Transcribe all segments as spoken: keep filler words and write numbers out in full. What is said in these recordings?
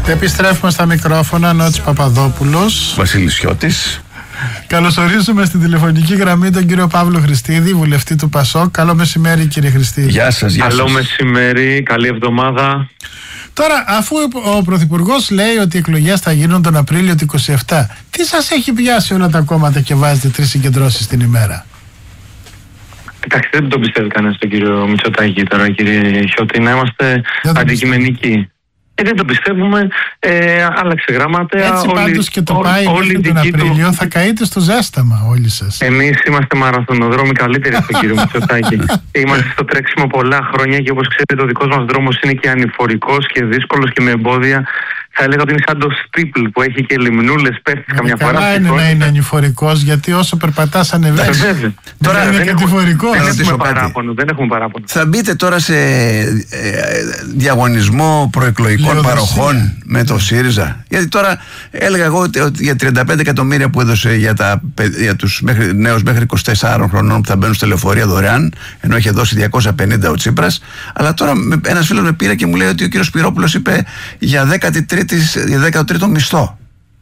Επιστρέφουμε στα μικρόφωνα. Νότης Παπαδόπουλος, Βασίλης Σιώτης. Καλωσορίζουμε στην τηλεφωνική γραμμή τον κύριο Παύλο Χριστίδη, βουλευτή του ΠΑΣΟΚ. Καλό μεσημέρι, κύριε Χριστίδη. Γεια σας, γεια σας. Καλό μεσημέρι, καλή εβδομάδα. Τώρα, αφού ο Πρωθυπουργός λέει ότι οι εκλογές θα γίνουν τον Απρίλιο του είκοσι επτά, τι σας έχει πιάσει όλα τα κόμματα και βάζετε τρεις συγκεντρώσεις την ημέρα? Κοιτάξτε, δεν τον πιστεύει κανένας τον κύριο Μητσοτάκη τώρα, κύριε Χιώτη, να είμαστε αντικειμενικοί. Ε, δεν το πιστεύουμε, ε, άλλαξε γράμματα. Έτσι όλοι, πάντως και το ό, πάει μέχρι τον Απρίλιο του... θα καείτε στο ζέσταμα όλοι σας. Εμείς είμαστε μαραθωνοδρόμοι καλύτεροι από τον κύριο Μητσοτάκη. Είμαστε στο τρέξιμο πολλά χρόνια και όπως ξέρετε ο δικός μας δρόμος είναι και ανηφορικός και δύσκολος και με εμπόδια. Θα έλεγα ότι είναι σαν το στίπλ που έχει και λιμνούλες, πέφτει καμιά φορά. Καλά είναι να είναι ανηφορικός, γιατί όσο περπατάς ανεβαίνεις. Βέβαια. Τώρα είναι κατηφορικός. Δεν έχουμε παράπονο, δεν έχουμε παράπονο. Θα μπείτε τώρα σε ε, διαγωνισμό προεκλογικών Λεωδοσία. παροχών με το ΣΥΡΙΖΑ. Γιατί τώρα έλεγα εγώ ότι, ότι για τριάντα πέντε εκατομμύρια που έδωσε για, τα, για τους μέχρι, νέους μέχρι είκοσι τεσσάρων χρονών που θα μπαίνουν στη λεωφορεία δωρεάν, ενώ είχε δώσει διακόσια πενήντα ο Τσίπρας. Αλλά τώρα ένας φίλος με πήρε και μου λέει ότι ο κύριος Σπυρόπουλος είπε για δέκατη τρίτη για δέκατο τρίτο μισθό.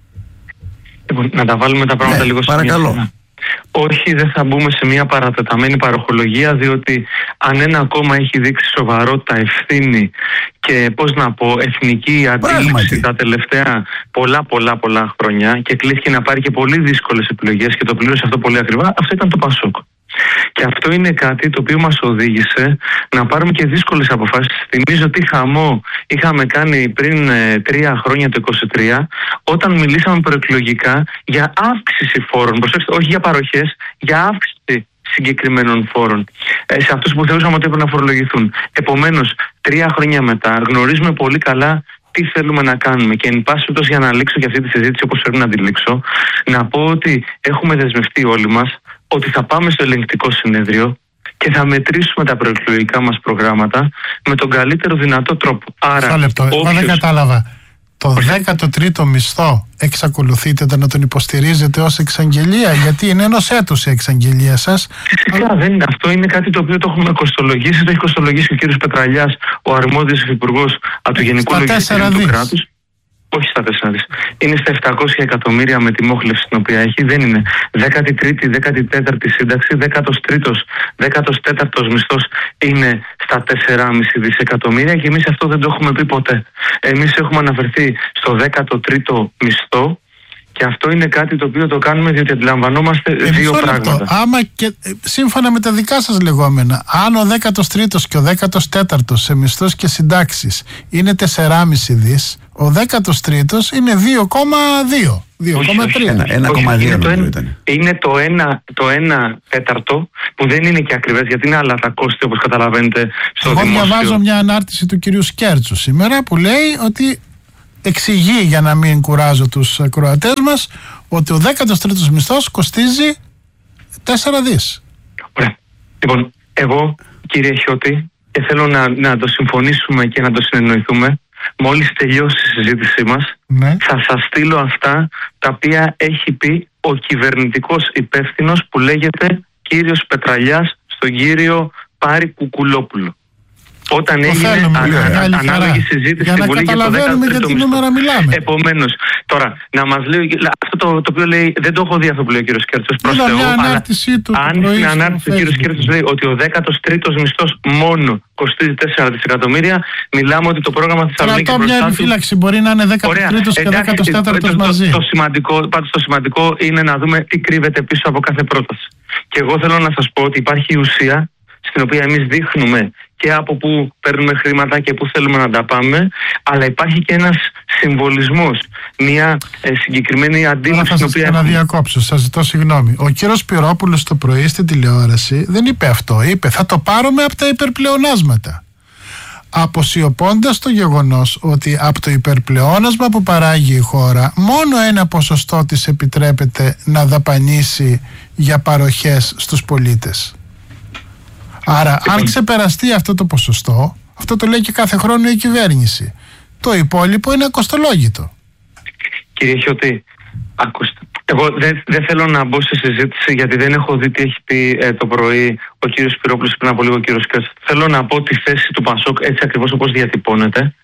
Λοιπόν, να τα βάλουμε τα πράγματα ναι, λίγο σε παρακαλώ. μια. Όχι, δεν θα μπούμε σε μια παρατεταμένη παροχολογία, διότι αν ένα κόμμα έχει δείξει σοβαρότητα, ευθύνη και πώς να πω, εθνική αντίληψη Πράγματι. τα τελευταία πολλά πολλά πολλά χρόνια και κλείθηκε να πάρει και πολύ δύσκολες επιλογές και το πλήρωσε αυτό πολύ ακριβά, αυτό ήταν το ΠΑΣΟΚ. Και αυτό είναι κάτι το οποίο μας οδήγησε να πάρουμε και δύσκολες αποφάσεις. Θυμίζω τι χαμό είχαμε κάνει πριν ε, τρία χρόνια το είκοσι τρία, όταν μιλήσαμε προεκλογικά για αύξηση φόρων. Προσέξτε, όχι για παροχές, για αύξηση συγκεκριμένων φόρων ε, σε αυτούς που θεωρούσαμε ότι έπρεπε να φορολογηθούν. Επομένως, τρία χρόνια μετά γνωρίζουμε πολύ καλά τι θέλουμε να κάνουμε. Και εν πάση περιπτώσει, για να λήξω και αυτή τη συζήτηση όπως πρέπει να τη λήξω, να πω ότι έχουμε δεσμευτεί όλοι μας ότι θα πάμε στο ελεγκτικό συνέδριο και θα μετρήσουμε τα προεκλογικά μας προγράμματα με τον καλύτερο δυνατό τρόπο. Άρα, Μισό λεπτό, εγώ όποιος... δεν κατάλαβα. Το δέκατο τρίτο μισθό εξακολουθείτε να τον υποστηρίζετε ως εξαγγελία? Γιατί είναι ενός έτους η εξαγγελία σας. Φυσικά δεν είναι. Αυτό είναι κάτι το οποίο το έχουμε κοστολογήσει. Το έχει κοστολογήσει ο κύριος Πετραλιάς, ο αρμόδιος υφυπουργός από το Γενικό Λογιστήριο του κράτους. Όχι στα τέσσερα δις. Είναι στα επτακόσια εκατομμύρια με τη μόχλευση την οποία έχει. Δεν είναι δέκατη τρίτη, δέκατη τέταρτη σύνταξη, δέκατος τρίτος, δέκατος τέταρτος μισθός είναι στα τέσσερα κόμμα πέντε δισεκατομμύρια και εμείς αυτό δεν το έχουμε πει ποτέ. Εμείς έχουμε αναφερθεί στο δέκατο τρίτο μισθό και αυτό είναι κάτι το οποίο το κάνουμε διότι αντιλαμβανόμαστε ε, δύο πράγματα. Άμα και σύμφωνα με τα δικά σας λεγόμενα, αν ο δέκατος τρίτος και ο δέκατος τέταρτος σε μισθός και συντάξεις είναι τέσσερα κόμμα πέντε δις, ο δέκατος τρίτος είναι δύο κόμμα δύο. δύο κόμμα τρία. ένα κόμμα δύο είναι, ήταν. Είναι το ένα, το ένα τέταρτο που δεν είναι και ακριβές γιατί είναι άλλα τα κόστη όπως καταλαβαίνετε στο Εγώ δημόσιο. διαβάζω μια ανάρτηση του κυρίου Σκέρτσου σήμερα που λέει ότι εξηγεί, για να μην κουράζω τους ακροατές μας, ότι ο δέκατος τρίτος μισθός κοστίζει τέσσερα δις. Ωραία. Λοιπόν, εγώ κύριε Χιώτη, και θέλω να, να το συμφωνήσουμε και να το συνεννοηθούμε, μόλις τελειώσει η συζήτησή μας, ναι. θα σας στείλω αυτά τα οποία έχει πει ο κυβερνητικός υπεύθυνος που λέγεται κύριος Πετραλιάς στον κύριο Πάρη Κουκουλόπουλο. Όταν το έγινε θέλουμε, ανα, ανα, ανάλογη συζήτηση για στη να Βουλή για το καταλαβαίνουμε για τι νούμερα μιλάμε. Επομένως, τώρα, να μας λέει, αυτό το, το οποίο λέει, δεν το έχω δει αυτό που λέει ο κύριος Σκέρτσος, προς Θεού, μια αλλά ανάρτηση του αν στην ανάρτηση ο κύριος Σκέρτσος λέει ότι ο δέκατος τρίτος μισθός μόνο κοστίζει τέσσερα δισεκατομμύρια, μιλάμε ότι το πρόγραμμα Θεσσαλονίκη μπροστά του... μια επιφύλαξη, μπορεί να είναι δέκατος τρίτος και δέκατος τέταρτος μαζί. Το, το, σημαντικό, πάντως το σημαντικό είναι να δούμε τι κρύβεται πίσω από κάθε πρόταση. Και εγώ θέλω να σας πω ότι υπάρχει η ουσία στην οποία εμείς δείχνουμε και από πού παίρνουμε χρήματα και πού θέλουμε να τα πάμε, αλλά υπάρχει και ένας συμβολισμός, μια ε, συγκεκριμένη αντίληψη. Θα σας ξαναδιακόψω, σας ζητώ συγγνώμη. Ο κύριος Σπυρόπουλος το πρωί στην τηλεόραση δεν είπε αυτό. Είπε θα το πάρουμε από τα υπερπλεονάσματα, αποσιωπώντας το γεγονός ότι από το υπερπλεόνασμα που παράγει η χώρα μόνο ένα ποσοστό της επιτρέπεται να δαπανίσει για παροχές στους πολίτες. Άρα αν ξεπεραστεί αυτό το ποσοστό, αυτό το λέει και κάθε χρόνο η κυβέρνηση, το υπόλοιπο είναι κοστολόγητο. Κύριε Χιώτη, ακούστε, εγώ δεν δε θέλω να μπω σε συζήτηση γιατί δεν έχω δει τι έχει πει ε, το πρωί ο κύριος Σπυρόπουλος πριν από λίγο ο κύριος Σκέρτσος. Θέλω να πω τη θέση του ΠΑΣΟΚ έτσι ακριβώς όπως διατυπώνεται.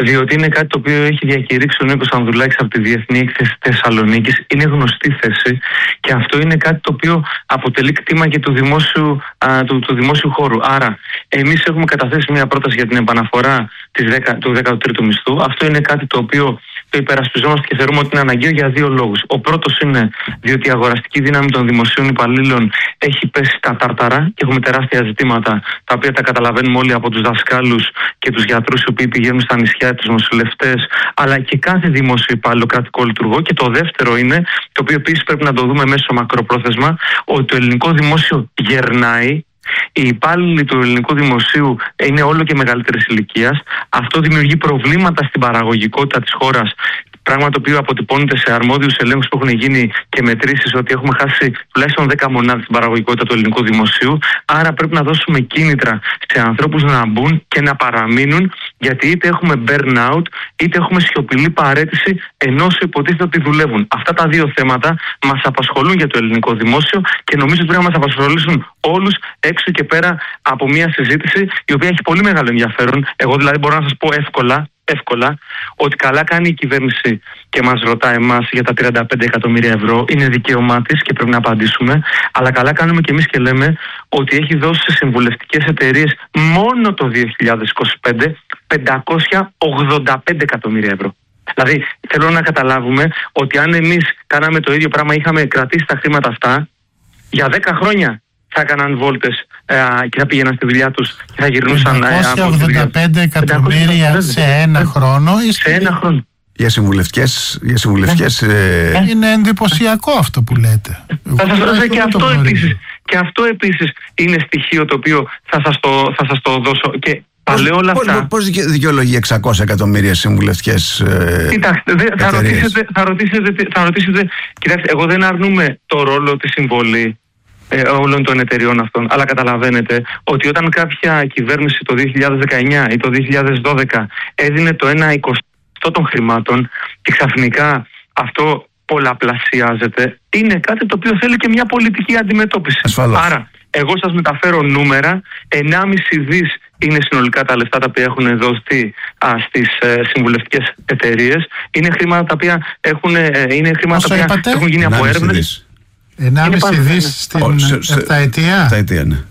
διότι είναι κάτι το οποίο έχει διακηρύξει ο Νίκος Ανδρουλάκης από τη Διεθνή Έκθεση Θεσσαλονίκης. Είναι γνωστή θέση και αυτό είναι κάτι το οποίο αποτελεί κτήμα και του δημόσιου, α, του, του δημόσιου χώρου. Άρα, εμείς έχουμε καταθέσει μια πρόταση για την επαναφορά της δέκα, του δέκατου τρίτου μισθού. Αυτό είναι κάτι το οποίο το υπερασπιζόμαστε και θεωρούμε ότι είναι αναγκαίο για δύο λόγους. Ο πρώτος είναι διότι η αγοραστική δύναμη των δημοσίων υπαλλήλων έχει πέσει στα τάρταρα και έχουμε τεράστια ζητήματα, τα οποία τα καταλαβαίνουμε όλοι από τους δασκάλους και τους γιατρούς οι οποίοι πηγαίνουν στα νησιά, τους νοσηλευτές, αλλά και κάθε δημόσιο υπάλληλο κρατικό λειτουργό. Και το δεύτερο είναι, το οποίο επίσης πρέπει να το δούμε μέσω μακροπρόθεσμα, ότι το ελληνικό δημόσιο γερνάει. Οι υπάλληλοι του ελληνικού δημοσίου είναι όλο και μεγαλύτερης ηλικίας. Αυτό δημιουργεί προβλήματα στην παραγωγικότητα της χώρας. Πράγμα το οποίο αποτυπώνεται σε αρμόδιους ελέγχους που έχουν γίνει και μετρήσεις ότι έχουμε χάσει τουλάχιστον δέκα μονάδες στην παραγωγικότητα του ελληνικού δημοσίου. Άρα πρέπει να δώσουμε κίνητρα σε ανθρώπους να μπουν και να παραμείνουν, γιατί είτε έχουμε burnout είτε έχουμε σιωπηλή παραίτηση ενώ υποτίθεται ότι δουλεύουν. Αυτά τα δύο θέματα μας απασχολούν για το ελληνικό δημόσιο και νομίζω ότι πρέπει να μας απασχολήσουν όλους έξω και πέρα από μια συζήτηση η οποία έχει πολύ μεγάλο ενδιαφέρον. Εγώ δηλαδή μπορώ να σας πω εύκολα. εύκολα ότι καλά κάνει η κυβέρνηση και μας ρωτά εμάς για τα τριάντα πέντε εκατομμύρια ευρώ. Είναι δικαίωμά της και πρέπει να απαντήσουμε. Αλλά καλά κάνουμε και εμείς και λέμε ότι έχει δώσει σε συμβουλευτικές εταιρείες μόνο το δύο χιλιάδες είκοσι πέντε πεντακόσια ογδόντα πέντε εκατομμύρια ευρώ. Δηλαδή θέλω να καταλάβουμε ότι αν εμείς κάναμε το ίδιο πράγμα, είχαμε κρατήσει τα χρήματα αυτά, για δέκα χρόνια θα έκαναν βόλτες ε, και θα πήγαιναν στη δουλειά τους και θα γυρνούσαν. πεντακόσια ογδόντα πέντε εκατομμύρια σε ένα χρόνο. Σε ένα χρόνο. Για συμβουλευτικές, για συμβουλευτικές ε... είναι εντυπωσιακό αυτό που λέτε. Θα σας ρωτήσω και αυτό επίσης. Και αυτό επίσης είναι στοιχείο το οποίο θα σας το, θα σας το δώσω. Και Πώς, όλα πώς, αυτά. πώς δικαιολογεί εξακόσια εκατομμύρια συμβουλευτικές ε, Κοιτάξτε, δε, θα, ρωτήσετε, θα, ρωτήσετε, θα ρωτήσετε, κοιτάξτε, εγώ δεν αρνούμε το ρόλο, τη συμβολή ε, όλων των εταιριών αυτών, αλλά καταλαβαίνετε ότι όταν κάποια κυβέρνηση το δύο χιλιάδες δεκαεννιά ή το δύο χιλιάδες δώδεκα έδινε το ένα εικοστό των χρημάτων και ξαφνικά αυτό πολλαπλασιάζεται, είναι κάτι το οποίο θέλει και μια πολιτική αντιμετώπιση. Ασφαλώς. Άρα, εγώ σας μεταφέρω νούμερα, ενάμιση δις είναι συνολικά τα λεφτά τα οποία έχουν δοθεί α, στις ε, συμβουλευτικές εταιρείες. Είναι χρήματα τα οποία έχουν, ε, είναι χρήματα τα οποία έχουν γίνει από έρευνες. ενάμιση δις στην επταετία. Επταετία, ναι.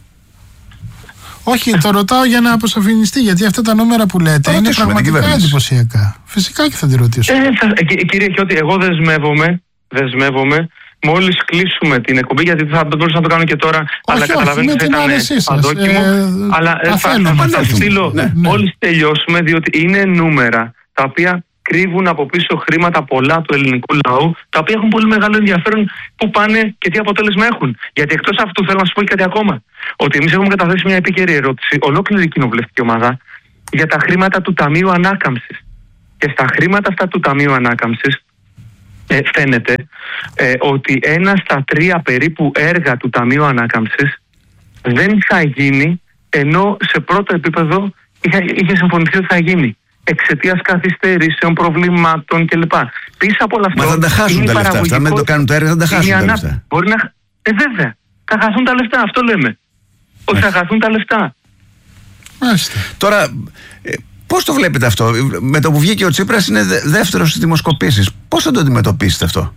Όχι, το ρωτάω για να αποσαφινιστεί, γιατί αυτά τα νούμερα που λέτε είναι πραγματικά εντυπωσιακά. Φυσικά και θα τη ρωτήσω. Ε, θα, ε, κύριε Χιώτη, εγώ δεσμεύομαι, δεσμεύομαι μόλις κλείσουμε την εκπομπή, γιατί θα μπορούσα να το κάνω και τώρα, όχι, αλλά καταλαβαίνετε ότι θα ήταν παντόκιμο. Ε, αλλά ε, θα, θα, θα στείλω ναι, ναι. μόλις τελειώσουμε, διότι είναι νούμερα τα οποία κρύβουν από πίσω χρήματα πολλά του ελληνικού λαού, τα οποία έχουν πολύ μεγάλο ενδιαφέρον που πάνε και τι αποτέλεσμα έχουν. Γιατί εκτός αυτού θέλω να σας πω και κάτι ακόμα. Ότι εμείς έχουμε καταθέσει μια επίκαιρη ερώτηση, ολόκληρη η κοινοβουλευτική ομάδα, για τα χρήματα του Ταμείου Ανάκαμψης. Και στα χρήματα αυτά του Ταμείου Ανάκαμψης ε, φαίνεται ε, ότι ένα στα τρία περίπου έργα του Ταμείου Ανάκαμψης δεν θα γίνει, ενώ σε πρώτο επίπεδο είχε, είχε συμφωνηθεί ότι θα γίνει. Εξαιτίας καθυστερήσεων, προβλημάτων κλπ. Πίσω από όλα αυτά. Μα θα τα χάσουν τα λεφτά αυτά. Αν δεν το κάνουν το έργο, θα τα χάσουν τα λεφτά. Μπορεί να. Ε, βέβαια. Θα χαθούν τα λεφτά, αυτό λέμε. Ότι θα χαθούν τα λεφτά. Μάλιστα. Τώρα, ε, πώς το βλέπετε αυτό? Με το που βγήκε ο Τσίπρας είναι δεύτερος στις δημοσκοπήσεις. Πώς θα το αντιμετωπίσετε αυτό?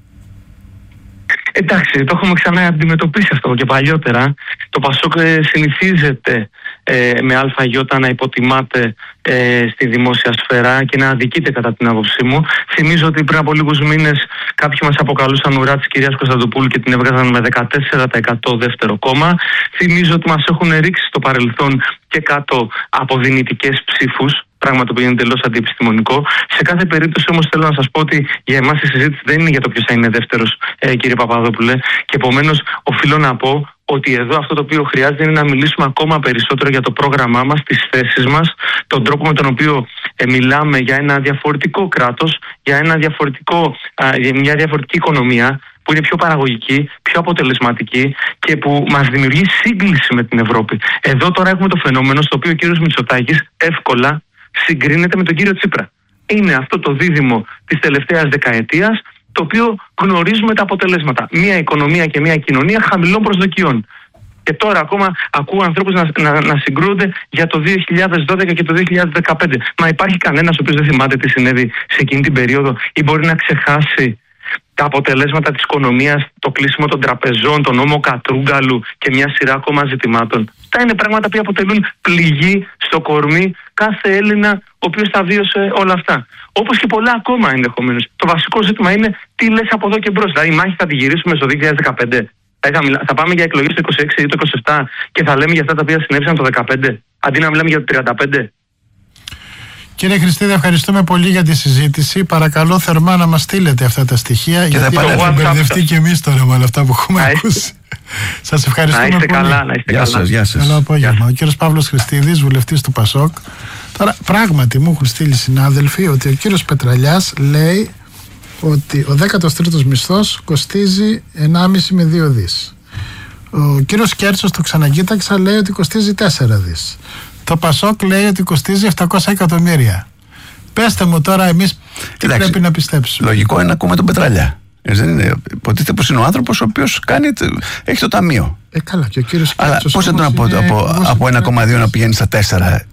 Εντάξει, το έχουμε ξανά αντιμετωπίσει αυτό και παλιότερα. Το Πασόκ συνηθίζεται ε, με ΑΙ να υποτιμάται ε, στη δημόσια σφαίρα και να αδικείται κατά την άποψή μου. Θυμίζω ότι πριν από λίγους μήνες κάποιοι μας αποκαλούσαν ουρά της κυρίας Κωνσταντοπούλου και την έβγαζαν με δεκατέσσερα τοις εκατό δεύτερο κόμμα. Θυμίζω ότι μας έχουν ρίξει στο παρελθόν και κάτω από δυνητικές ψήφους. Πράγμα το οποίο είναι τελώς αντιεπιστημονικό. Σε κάθε περίπτωση όμως θέλω να σας πω ότι για εμάς η συζήτηση δεν είναι για το ποιος θα είναι δεύτερος, ε, κύριε Παπαδόπουλε. Και επομένως οφείλω να πω ότι εδώ αυτό το οποίο χρειάζεται είναι να μιλήσουμε ακόμα περισσότερο για το πρόγραμμά μας, τις θέσεις μας, τον τρόπο με τον οποίο ε, μιλάμε για ένα διαφορετικό κράτος, για, ένα διαφορετικό, α, για μια διαφορετική οικονομία που είναι πιο παραγωγική, πιο αποτελεσματική και που μας δημιουργεί σύγκληση με την Ευρώπη. Εδώ τώρα έχουμε το φαινόμενο στο οποίο ο κύριος Μητσοτάκης εύκολα συγκρίνεται με τον κύριο Τσίπρα. Είναι αυτό το δίδυμο της τελευταίας δεκαετίας, το οποίο γνωρίζουμε τα αποτελέσματα. Μια οικονομία και μια κοινωνία χαμηλών προσδοκιών. Και τώρα ακόμα ακούω ανθρώπους να, να, να συγκρούνται για το δύο χιλιάδες δώδεκα και το δύο χιλιάδες δεκαπέντε. Μα υπάρχει κανένας ο οποίος δεν θυμάται τι συνέβη σε εκείνη την περίοδο ή μπορεί να ξεχάσει τα αποτελέσματα της οικονομίας, το κλείσιμο των τραπεζών, τον νόμο Κατρούγκαλου και μια σειρά ακόμα ζητημάτων? Αυτά είναι πράγματα που αποτελούν πληγή στο κορμί κάθε Έλληνα ο οποίος τα βίωσε όλα αυτά. Όπως και πολλά ακόμα ενδεχομένως. Το βασικό ζήτημα είναι τι λες από εδώ και μπρος. Δηλαδή η μάχη θα τη γυρίσουμε στο δύο χιλιάδες δεκαπέντε. Θα πάμε για εκλογές το είκοσι έξι ή το είκοσι επτά και θα λέμε για αυτά τα οποία συνέβησαν το δεκαπέντε, αντί να μιλάμε για το τριάντα πέντε. Κύριε Χριστίδη, ευχαριστούμε πολύ για τη συζήτηση. Παρακαλώ θερμά να μας στείλετε αυτά τα στοιχεία, και γιατί έχουμε μπερδευτεί και εμείς τώρα με όλα αυτά που έχουμε ακούσει. Σας ευχαριστούμε να είστε πολύ. Καλά, να είστε γεια καλά. Σας, γεια σας. Καλό απόγευμα. Ο κύριος Παύλος Χριστίδης, βουλευτής του ΠΑΣΟΚ. Τώρα, πράγματι μου έχουν στείλει συνάδελφοι ότι ο κύριος Πετραλιάς λέει ότι ο δέκατος τρίτος μισθός κοστίζει ενάμιση με δύο δις. Ο κύριος Κέρτσος, το ξανακοίταξα, λέει ότι κοστίζει τέσσερα δις. Το ΠΑΣΟΚ λέει ότι κοστίζει επτακόσια εκατομμύρια. Πέστε μου τώρα εμείς τι Εντάξει, πρέπει να πιστέψουμε. Λογικό είναι να ακούμε τον Πετραλιά. Δεν είναι, υποτίθεται πως είναι ο άνθρωπος ο οποίος κάνει, έχει το ταμείο. Ε, καλά, και ο κύριος Αλλά Κέρτσος. πώς θα τον από, από, από ένα κόμμα δύο να πηγαίνει στα τέσσερα?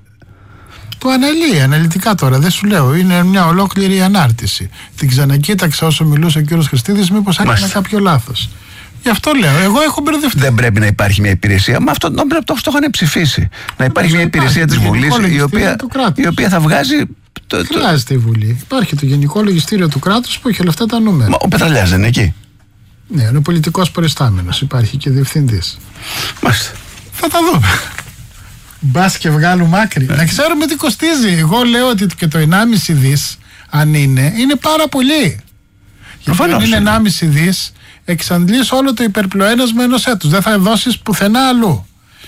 Το αναλύει αναλυτικά τώρα, δεν σου λέω. Είναι μια ολόκληρη ανάρτηση. Την ξανακοίταξα όσο μιλούσε ο κύριος Χριστίδης, μήπως έκανε κάποιο λάθος. Γι' αυτό λέω, εγώ έχω μπερδευτεί. Δεν πρέπει να υπάρχει μια υπηρεσία. Μα αυτό το, το, το είχαν ψηφίσει. Να υπάρχει μια υπηρεσία της Βουλής η οποία, η οποία θα βγάζει. Δεν χρειάζεται η Βουλή. Υπάρχει το Γενικό Λογιστήριο του κράτους που έχει όλα αυτά τα νούμερα. Μα ο Πετραλιάς δεν είναι εκεί? Ναι, είναι πολιτικός προϊστάμενος. Υπάρχει και διευθυντής. Μάλιστα. Θα τα δούμε. Μπας και βγάλουμε άκρη. Να ξέρουμε τι κοστίζει. Εγώ λέω ότι και το ενάμιση δις, αν είναι, είναι πάρα πολύ. Γιατί αν είναι ενάμιση δις, εξαντλείς όλο το υπερπλοένασμα ενός έτους. Δεν θα δώσεις πουθενά αλλού.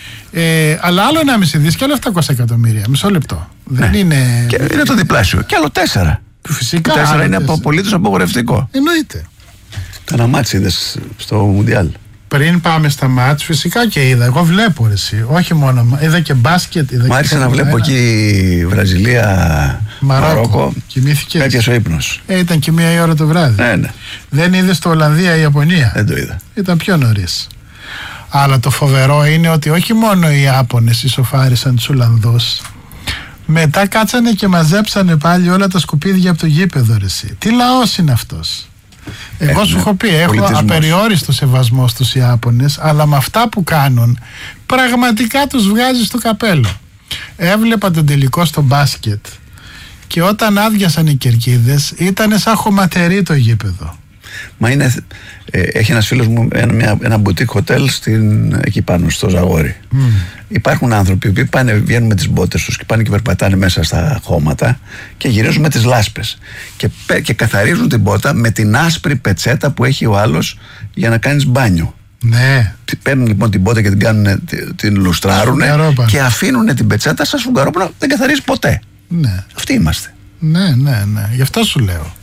Ε, αλλά άλλο ενάμιση δις και άλλο επτακόσια εκατομμύρια. Μισό λεπτό. Ναι. Δεν είναι... Και είναι το διπλάσιο. Και άλλο τέσσερα. Φυσικά. Τέσσερα είναι απολύτως απογορευτικό. Εννοείται. Κάνα μάτς είδες στο Μουντιάλ? Πριν πάμε στα μάτς, φυσικά και είδα. Εγώ βλέπω εσύ. Όχι μόνο. Είδα και μπάσκετ. Είδα Μ' άρεσε να βλέπω εκεί Βραζιλία, Μαρόκο. Μαρόκο. Κοιμήθηκες? Έπιασε ο ύπνος. Ε, ήταν και μία η ώρα το βράδυ. Ναι, ναι. Δεν είδες το Ολλανδία-Ιαπωνία? Δεν το είδα. Ήταν πιο νωρίς. Αλλά το φοβερό είναι ότι όχι μόνο οι Ιάπωνες ισοφάρισαν τους Ολλανδούς. Μετά κάτσανε και μαζέψανε πάλι όλα τα σκουπίδια από το γήπεδο, ρε εσύ. Τι λαός είναι αυτός? Εγώ Έχουμε σου έχω πει, έχω πολιτισμός. Απεριόριστο σεβασμό στους Ιάπωνες, αλλά με αυτά που κάνουν πραγματικά τους βγάζει στο καπέλο. Έβλεπα τον τελικό στο μπάσκετ και όταν άδειασαν οι κερκίδες ήταν σαν χωματερή το γήπεδο. Μα είναι, ε, έχει ένας φίλος μου ένα, μια, ένα boutique hotel στην, εκεί πάνω στο Ζαγόρι. Mm. Υπάρχουν άνθρωποι που πάνε, βγαίνουν με τις μπότες τους και πάνε και περπατάνε μέσα στα χώματα και γυρίζουν με τις λάσπες και, και καθαρίζουν την μπότα με την άσπρη πετσέτα που έχει ο άλλος για να κάνεις μπάνιο. Ναι. Παίρνουν λοιπόν την μπότα και την, κάνουν, την λουστράρουν και αφήνουν την πετσέτα σαν σφουγγαρόπανα, δεν καθαρίζει ποτέ. Ναι. Αυτοί είμαστε. Ναι, ναι, ναι. Γι' αυτό σου λέω.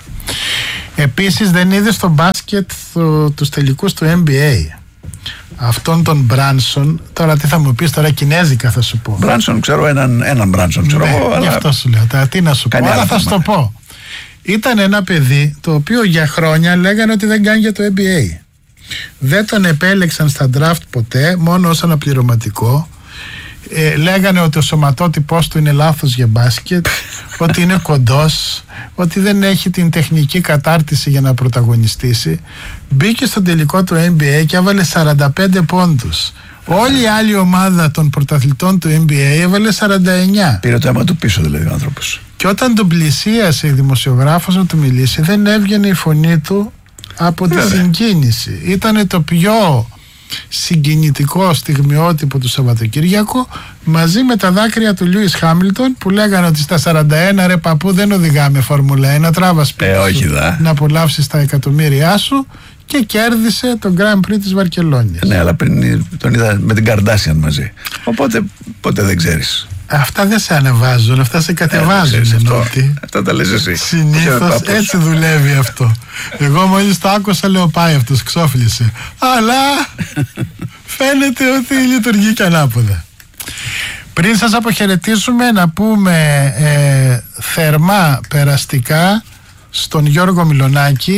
Επίσης δεν είδες στο μπάσκετ το, τους τελικούς του N B A? Αυτόν τον Μπράνσον, τώρα τι θα μου πεις τώρα, κινέζικα θα σου πω. Μπράνσον, ξέρω έναν, έναν Μπράνσον, ξέρω ναι, εγώ. Αλλά... Γι' αυτό σου λέω, τώρα τι να σου πω, αλλά θα σου το πω. Ήταν ένα παιδί το οποίο για χρόνια λέγανε ότι δεν κάνει για το N B A. Δεν τον επέλεξαν στα draft ποτέ, μόνο ως αναπληρωματικό. Ε, λέγανε ότι ο σωματότυπός του είναι λάθος για μπάσκετ, ότι είναι κοντός, ότι δεν έχει την τεχνική κατάρτιση για να πρωταγωνιστήσει. Μπήκε στο τελικό του N B A και έβαλε σαράντα πέντε πόντους. Όλη η άλλη ομάδα των πρωταθλητών του N B A έβαλε σαράντα εννιά. Πήρε το αίμα του πίσω δηλαδή ο άνθρωπος. Και όταν τον πλησίασε η δημοσιογράφος να του μιλήσει, δεν έβγαινε η φωνή του από τη Βέβαια. συγκίνηση. Ήτανε το πιο συγκινητικό στιγμιότυπο του Σαββατοκύριακου, μαζί με τα δάκρυα του Λιούις Χάμιλτον που λέγανε ότι στα σαράντα ένα ρε παππού δεν οδηγάμε Φόρμουλα ένα, τράβα σπίτι ε, σου να απολαύσεις τα εκατομμύρια σου, και κέρδισε τον Grand Prix της Βαρκελόνης. Ναι, αλλά πριν τον είδα με την Καρντάσιαν μαζί, οπότε ποτέ δεν ξέρεις. Αυτά δεν σε ανεβάζουν, αυτά σε κατεβάζουν. Ε, αυτό, αυτά τα λες εσύ. Συνήθως έτσι δουλεύει αυτό. Εγώ μόλις το άκουσα λέω πάει αυτός, ξόφλησε. Αλλά φαίνεται ότι λειτουργεί και ανάποδα. Πριν σας αποχαιρετήσουμε να πούμε ε, θερμά περαστικά στον Γιώργο Μιλονάκη,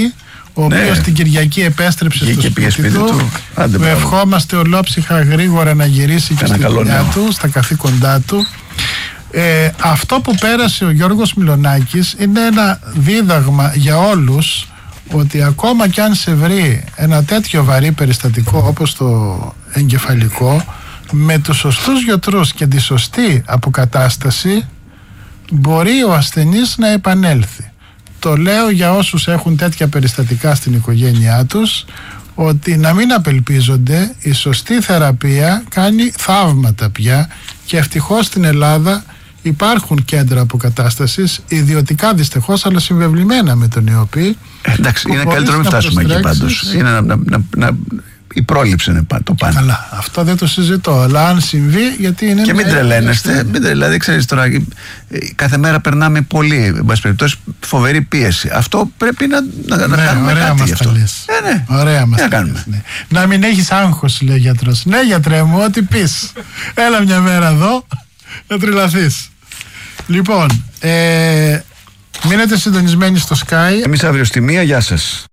ο Ναι. οποίος την Κυριακή επέστρεψε Βγήκε στο και πήγε σπίτι, σπίτι του. του. Άντε, Του μπράβο. ευχόμαστε ολόψυχα γρήγορα να γυρίσει και Ένα στη καλό δουλειά νέο. του, στα καθήκοντά του. Ε, αυτό που πέρασε ο Γιώργος Μιλονάκης είναι ένα δίδαγμα για όλους, ότι ακόμα κι αν σε βρει ένα τέτοιο βαρύ περιστατικό όπως το εγκεφαλικό, με τους σωστούς γιατρούς και τη σωστή αποκατάσταση μπορεί ο ασθενής να επανέλθει. Το λέω για όσους έχουν τέτοια περιστατικά στην οικογένειά τους, ότι να μην απελπίζονται, η σωστή θεραπεία κάνει θαύματα πια, και ευτυχώς στην Ελλάδα υπάρχουν κέντρα αποκατάστασης, ιδιωτικά δυστυχώς, αλλά συμβεβλημένα με τον ΙΟΠΗ. Ε, εντάξει, που είναι μπορείς καλύτερο να μην να φτάσουμε εκεί προστρέξεις. πάντως. Είναι να, να, να, να, η πρόληψη είναι πα- το πάνω. Αλλά αυτό δεν το συζητώ. Αλλά αν συμβεί, γιατί είναι. Και μην μια- τρελαίνεστε. Μην τρε- δηλαδή, ξέρεις τώρα, ε, κάθε μέρα περνάμε πολύ, εν πάση περιπτώσει, φοβερή πίεση. Αυτό πρέπει να, να, να Ναι, κάνουμε ωραία κάτι μας γι' τα αυτό. λες. Ε, ναι. Ωραία μας Τι να τα κάνουμε. λες, ναι. Να μην έχεις άγχος, λέει ο γιατρός. Ναι, γιατρέ μου, ό,τι πεις. Έλα μια μέρα εδώ να τρελαθείς. Λοιπόν, ε, μείνετε συντονισμένοι στο Sky. Εμείς αύριο στη μία, γεια σας.